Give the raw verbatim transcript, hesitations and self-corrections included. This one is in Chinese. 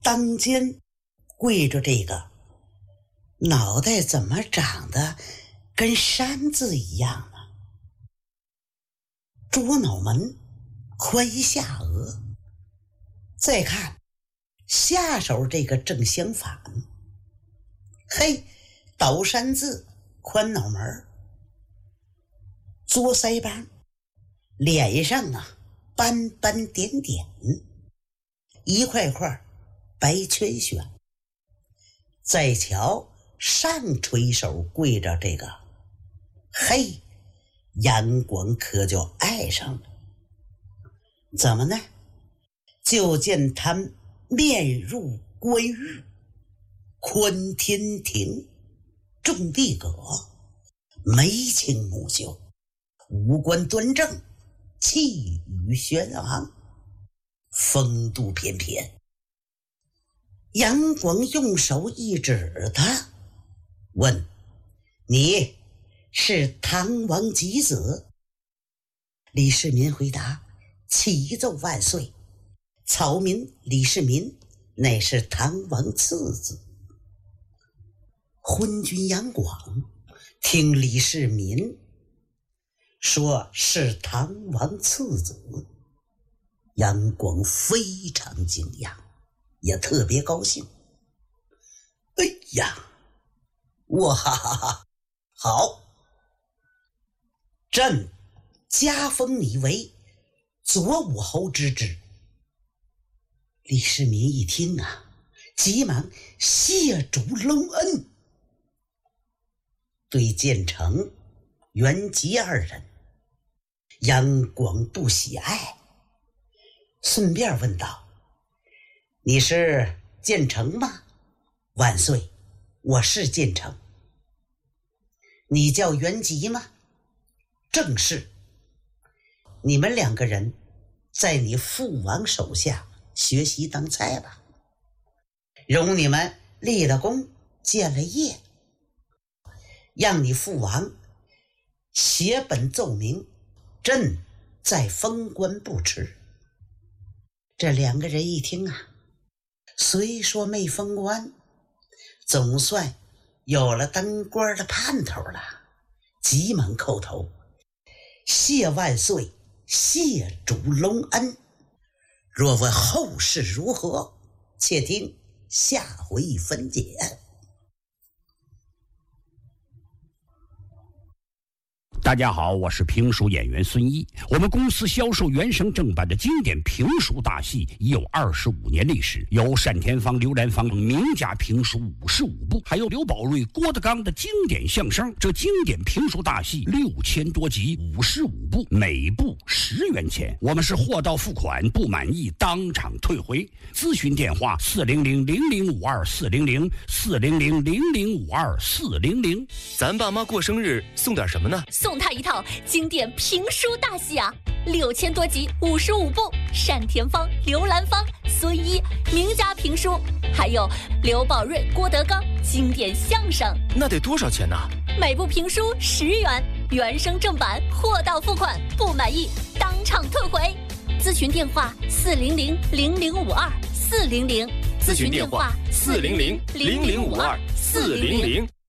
当间跪着这个，脑袋怎么长得跟山字一样呢？捉脑门，宽下颚。再看下手这个正相反，嘿，倒山字，宽脑门，作腮帮，脸上啊斑斑点点，一块块白圈旋。再瞧上垂手跪着这个，嘿，杨广可就爱上了。怎么呢？就见他面如冠玉，宽天庭，重地阁，眉清目秀，五官端正，气宇轩昂，风度翩翩。杨广用手一指他，问：你是唐王几子？李世民回答：启奏万岁，草民李世民乃是唐王次子。昏君杨广听李世民说是唐王次子，杨广非常惊讶，也特别高兴。哎呀，哇哈哈哈，好，朕加封你为左武侯之职。李世民一听啊，急忙谢主隆恩，对建成、袁吉二人，杨广不喜爱，顺便问道：你是建成吗？万岁，我是建成。你叫袁吉吗？正是。你们两个人在你父王手下学习当差吧，容你们立了功，建了业，让你父王写本奏明，朕再封官不迟。这两个人一听啊，虽说没封官，总算有了当官的盼头了，急忙叩头，谢万岁，谢主隆恩。若问后事如何，且听下回分解。 大家好，我是评书演员孙一。我们公司销售原声正版的经典评书大戏已有二十五年历史，有单田芳、刘兰芳名家评书五十五部，还有刘宝瑞、郭德纲的经典相声。这经典评书大戏六千多集，五十五部，每部十元钱。我们是货到付款，不满意当场退回。咨询电话：四零零零零五二四零零四零零零零五二四零零。 咱爸妈过生日送点什么呢？ 送他一套经典评书大戏啊，六千多集，五十五部，单田芳、刘兰芳、孙一名家评书，还有刘宝瑞、郭德纲经典相声。 那得多少钱呢？ 每部评书十元，原声正版，货到付款，不满意当场退回。咨询电话：四零零零零五二四零零。 咨询电话：四零零零零五二四零零。